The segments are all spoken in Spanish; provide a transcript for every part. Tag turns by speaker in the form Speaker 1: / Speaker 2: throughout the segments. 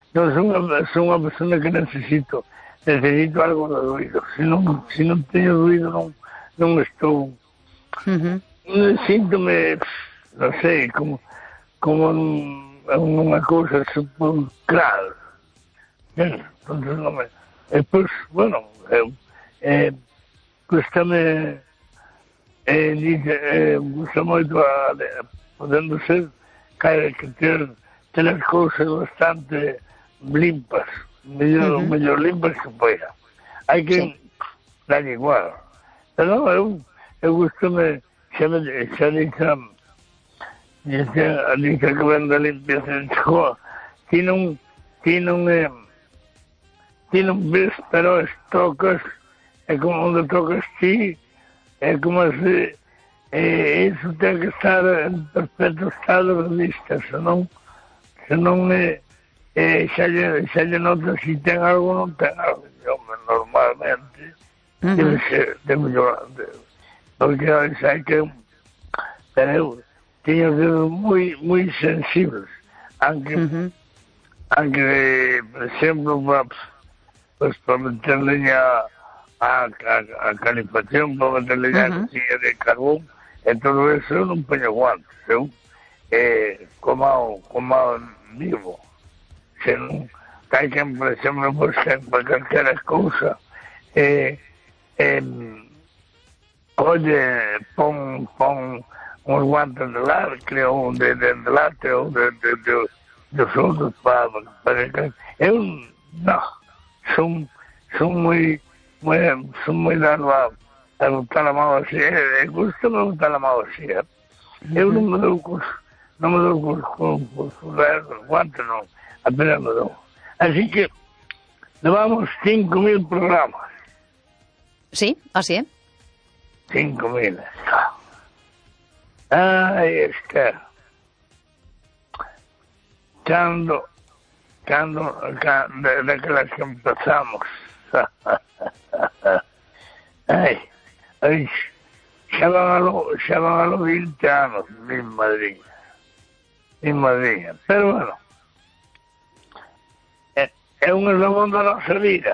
Speaker 1: Eu son unha persona que necesito algo de ruido. Se non teño ruido non estou. Síntome, non sei, como unha cousa sepulcral. Entón, non me... E, pois, bueno, cuéstame, gusta moito podendo ser que ter as cousas bastante limpas, mellor limpas que poida. Hai que dar igual. Pero eu gustame, xa dice que vende a limpieza de Chihuahua, ti non ves, pero tocas, é como onde tocas ti, é como se iso ten que estar en perfecto estado de vista, senón xa lle nota se ten algo ou non ten algo. Normalmente debe ser mellorante, porque hai que, pero eu teño dedos moi sensibles, aunque por exemplo, para meter leña a calefacción, para meter leña a cocina de carbón, e todo eso eu non poño guantes, eu como vivo. Se non, hai que, por exemplo, para calquera cousa, pon uns guantes de lacre ou de lacre ou dos outros para que... Eu non, son moi dado a botar a mão así, gusta-me botar a mão así, eu non me dou con os guantes, non, apenas me dou. Así que levamos 5.000 programas.
Speaker 2: Sí, así é.
Speaker 1: 5.000. Ai, Esther. Daquelas que empezamos. Ai, xa van a los 20 anos, mi madrinha. Pero, bueno, é un eslabón da nosa vida.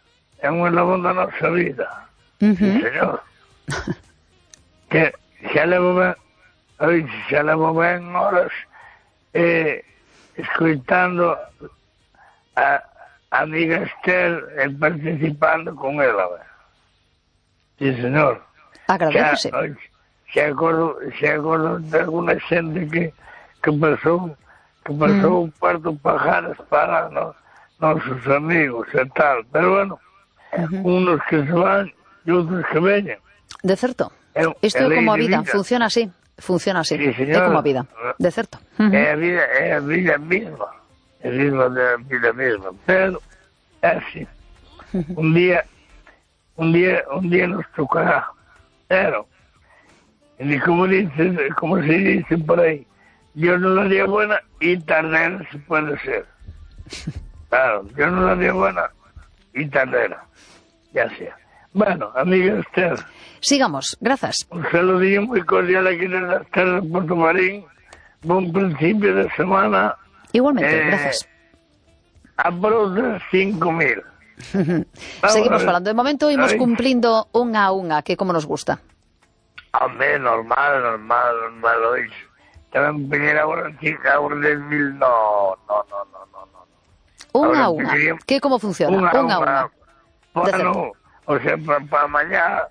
Speaker 1: Sí, señor. Que xa levo ben horas escoitando a amiga Esther participando con ela. Sí, señor.
Speaker 2: Agradecese.
Speaker 1: Xa acordo de alguna xente que pasou un cuarto pajares para nosos amigos e tal, pero bueno, unos que se van e outros que veñen.
Speaker 2: De certo. Isto é como a vida, funciona así. Sí, é como a vida, de certo.
Speaker 1: É a vida mesma. É a vida mesma. Pero é así. Un día nos tocará. Pero, como se dice por ahí, Dios no la dio buena y tardera se puede ser. Claro, Dios no la dio buena y tardera. Ya sea. Bueno, amiga Esther.
Speaker 2: Sigamos, grazas.
Speaker 1: Un saludillo muy cordial aquí en las terras de Puerto Marín. Buen principio de semana.
Speaker 2: Igualmente, grazas.
Speaker 1: Aprox 5.000.
Speaker 2: Seguimos falando. De momento imos cumplindo unha a unha, que como nos gusta.
Speaker 1: Hombre, normal. Hoy tamén peñer agora de 1.000, no.
Speaker 2: Unha a unha. Que como funciona? Unha a unha.
Speaker 1: Bueno, o sea, para mañá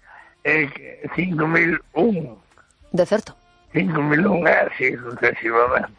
Speaker 1: 5.001.
Speaker 2: De certo.
Speaker 1: 5.001 así sucesivamente.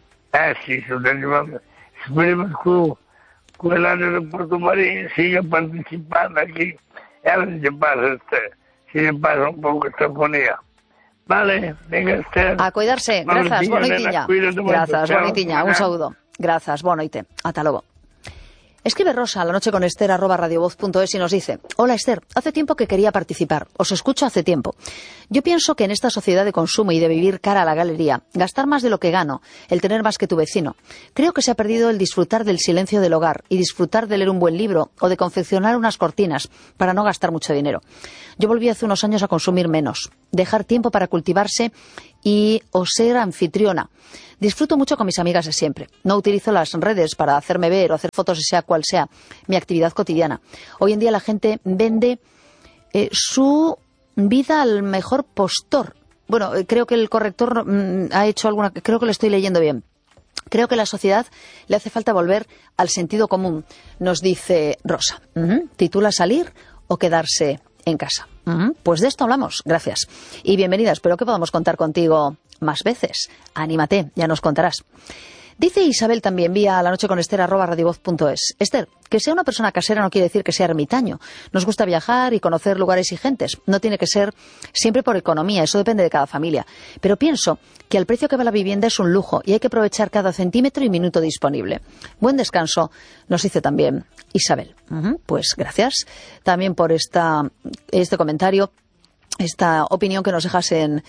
Speaker 1: Esperemos que el área de Puerto Marín siga participando aquí. A ver si le pasa un pouco esta fonía. Vale, venga, Esther.
Speaker 2: A cuidarse. Grazas, boa noitiña. Grazas, boa noitiña. Un saúdo. Grazas, boa noite. Ata logo. Escribe Rosa a lanocheconester@radiovoz.es y nos dice: hola Esther, hace tiempo que quería participar, os escucho hace tiempo. Yo pienso que en esta sociedad de consumo y de vivir cara a la galería, gastar más de lo que gano, el tener más que tu vecino, creo que se ha perdido el disfrutar del silencio del hogar y disfrutar de leer un buen libro o de confeccionar unas cortinas para no gastar mucho dinero. Yo volví hace unos años a consumir menos, dejar tiempo para cultivarse y o ser anfitriona. Disfruto mucho con mis amigas de siempre. No utilizo las redes para hacerme ver o hacer fotos, sea cual sea mi actividad cotidiana. Hoy en día la gente vende su vida al mejor postor. Bueno, creo que el corrector ha hecho alguna... Creo que lo estoy leyendo bien. Creo que a la sociedad le hace falta volver al sentido común, nos dice Rosa. ¿Titula salir o quedarse en casa? Pues de esto hablamos, gracias. Y bienvenida, espero que podamos contar contigo más veces. Anímate, ya nos contarás. Dice Isabel también vía lanocheconester@radiovoz.es. Esther, que sea una persona casera no quiere decir que sea ermitaño. Nos gusta viajar y conocer lugares y gentes. No tiene que ser siempre por economía, eso depende de cada familia. Pero pienso que al precio que va la vivienda es un lujo y hay que aprovechar cada centímetro y minuto disponible. Buen descanso, nos dice también Isabel. Pues gracias también por este comentario, esta opinión que nos dejas en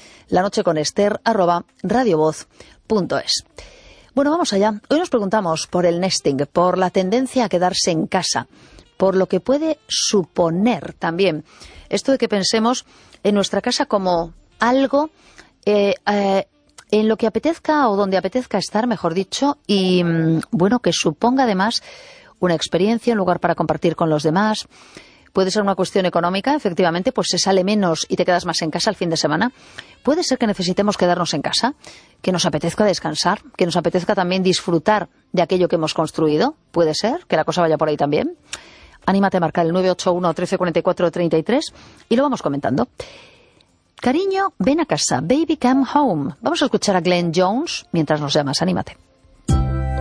Speaker 2: lanocheconester@radiovoz.es. Bueno, vamos allá. Hoy nos preguntamos por el nesting, por la tendencia a quedarse en casa, por lo que puede suponer también esto de que pensemos en nuestra casa como algo en lo que apetezca o donde apetezca estar, mejor dicho, y bueno, que suponga además una experiencia, un lugar para compartir con los demás. Puede ser una cuestión económica, efectivamente, pues se sale menos y te quedas más en casa el fin de semana. Puede ser que necesitemos quedarnos en casa, que nos apetezca descansar, que nos apetezca también disfrutar de aquello que hemos construido. Puede ser que la cosa vaya por ahí también. Anímate a marcar el 981 1344 33 y lo vamos comentando. Cariño, ven a casa. Baby, come home. Vamos a escuchar a Glenn Jones mientras nos llamas. Anímate.